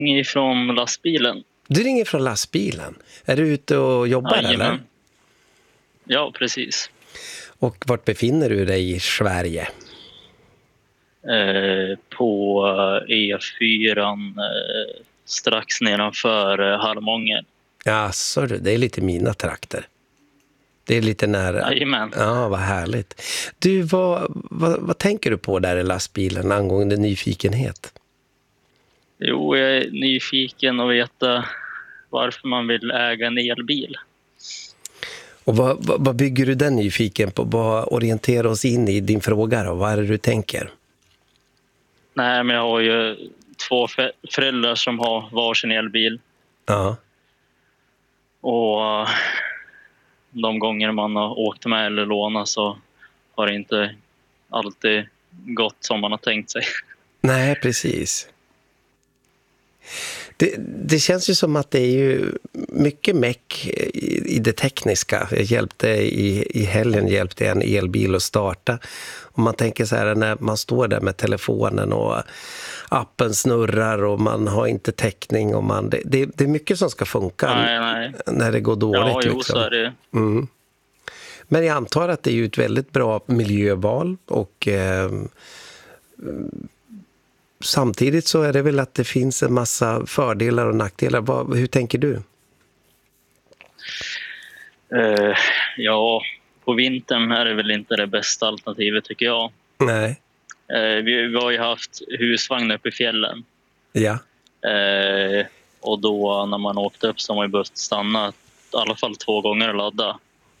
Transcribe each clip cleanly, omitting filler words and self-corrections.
ifrån lastbilen. Du ringer från lastbilen. Är du ute och jobbar eller? Ja, precis. Och vart befinner du dig i Sverige? På E4 strax nedanför Harmånger. Ja, så det är lite mina trakter. Det är lite nära. Jajamän. Ja, vad härligt. Du, vad tänker du på där i lastbilen angående nyfikenhet? Jo, jag är nyfiken att veta varför man vill äga en elbil. Och vad bygger du den nyfiken på? Vad orienterar oss in i din fråga då? Vad är det du tänker? Nej, men jag har ju två föräldrar som har varsin elbil. Ja. Och de gånger man har åkt med eller lånat så har det inte alltid gått som man har tänkt sig. Nej, precis. Det känns ju som att det är ju mycket meck i det tekniska. Jag hjälpte i helgen hjälpte en elbil att starta. Och man tänker så här när man står där med telefonen och appen snurrar och man har inte täckning och det är mycket som ska funka Nej. när det går dåligt. Ja, jo, liksom. så är det. Mm. Men jag antar att det är ju ett väldigt bra miljöval och samtidigt så är det väl att det finns en massa fördelar och nackdelar. Hur tänker du? Ja, på vintern är det väl inte det bästa alternativet tycker jag. Nej. Vi har ju haft husvagn uppe i fjällen. Ja. Och då när man åkte upp så har man ju behövt stanna i alla fall 2 gånger och ladda.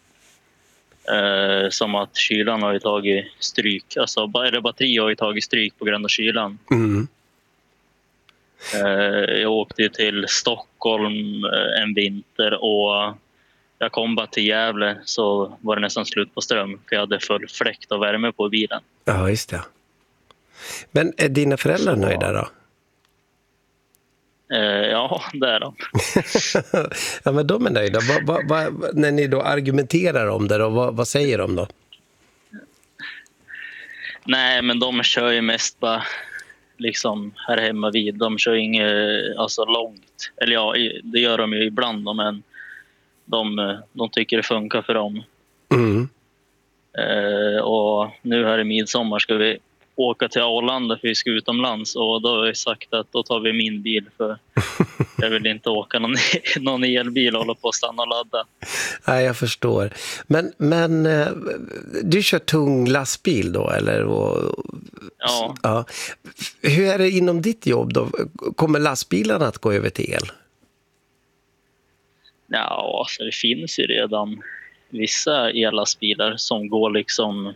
Som att kylan har ju tagit stryk. Alltså batteri har ju tagit stryk på grund av kylan. Mm. Jag åkte till Stockholm en vinter och jag kom bara till Gävle så var det nästan slut på ström för jag hade full fläkt och värme på bilen. Ja, just det. Men är dina föräldrar nöjda då? Ja, det är de. Ja, men de är nöjda. När ni då argumenterar om det, då, vad säger de då? Nej, men de kör ju mest bara liksom här hemma vid. De kör inget alltså långt. Eller ja, det gör de ju ibland då, men de tycker det funkar för dem. Mm. Och nu här i midsommar ska vi åka till Arlanda för vi ska utomlands och då har jag sagt att då tar vi min bil för jag vill inte åka någon elbil och hålla på att stanna och ladda. Nej, jag förstår. Men du kör tung lastbil då, eller? Ja. Hur är det inom ditt jobb då? Kommer lastbilarna att gå över till el? Ja, alltså det finns ju redan vissa ellastbilar som går liksom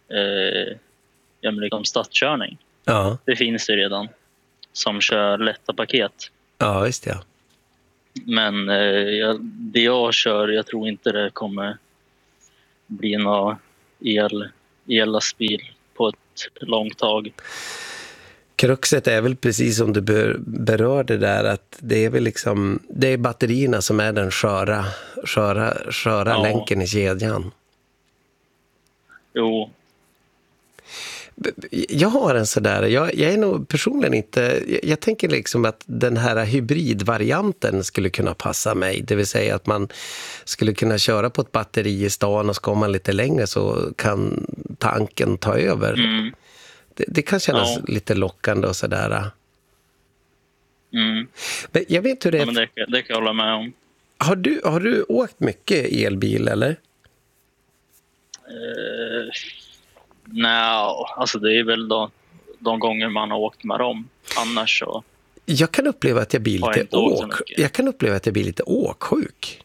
stadskörning. Ja. Det finns det redan som kör lätta paket. Ja, just det. Men det jag kör, jag tror inte det kommer bli någon ellastbil på ett långt tag. Kruxet är väl precis som du berörde där, att det är väl liksom, det är batterierna som är den sköra länken i kedjan. Jo. Jag har en sådär, jag är nog personligen inte, jag tänker liksom att den här hybridvarianten skulle kunna passa mig, det vill säga att man skulle kunna köra på ett batteri i stan och ska man lite längre så kan tanken ta över. Mm. Det kan kännas lite lockande och sådär. Mm. Men jag vet hur det är. Ja, men det kan jag hålla med om. Har du åkt mycket elbil eller? Nej, alltså det är väl de gånger man har åkt med dem. Annars så... Jag kan uppleva att jag blir lite åksjuk.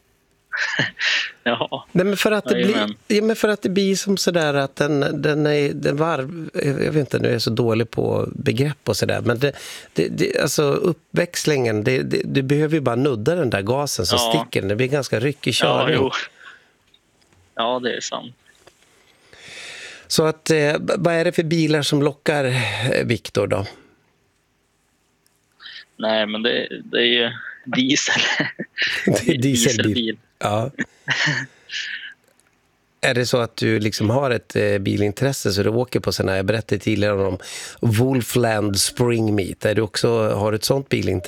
Ja. Nej, men för att det blir som sådär att den varv, jag vet inte, nu är jag så dålig på begrepp och sådär, men alltså uppväxlingen, du behöver ju bara nudda den där gasen så sticker den, det blir ganska ryckig körning. Ja, det är sant. Så att, vad är det för bilar som lockar Viktor då? Nej, men det är ju diesel. Det är dieselbil. Ja. Är det så att du liksom har ett bilintresse så du åker på sådana här, jag berättade tidigare om Wolfland Spring Meet, är du också, har du ett sånt bilintresse?